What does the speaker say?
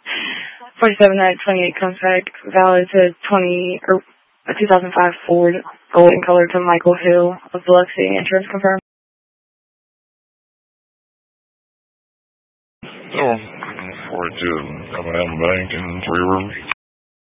47/28 comes back valid to 2005 Ford gold in color to Michael Hill of Biloxi. Insurance confirmed. Oh, 42 M&M Bank in 3 rooms.